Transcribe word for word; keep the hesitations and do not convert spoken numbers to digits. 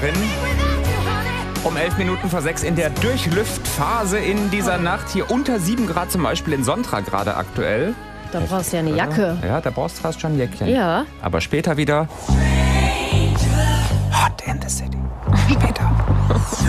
drin. Um elf Minuten vor sechs in der Durchlüftphase in dieser Nacht. Hier unter sieben Grad zum Beispiel in Sontra gerade aktuell. Da brauchst du ja eine Jacke. Ja, da brauchst du fast schon ein Jäckchen. Ja. Aber später wieder Hot in the City. Später.